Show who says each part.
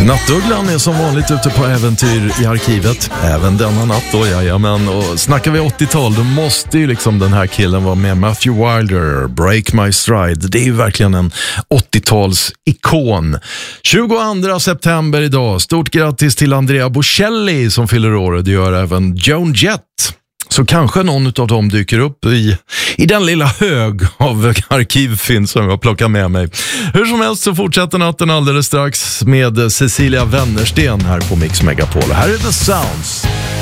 Speaker 1: Nattugglan är som vanligt ute på äventyr i arkivet. Även denna natt då, jajamän. Och snackar vi 80-tal, då måste ju liksom den här killen vara med. Matthew Wilder, Break My Stride. Det är ju verkligen en 80-tals-ikon. 22 september idag. Stort grattis till Andrea Bocelli som fyller år. Det gör även Joan Jett. Så kanske någon av dem dyker upp i den lilla hög av arkivfynd som jag plockar med mig. Hur som helst så fortsätter natten alldeles strax med Cecilia Wennersten här på Mix Megapol. Här är The Sounds.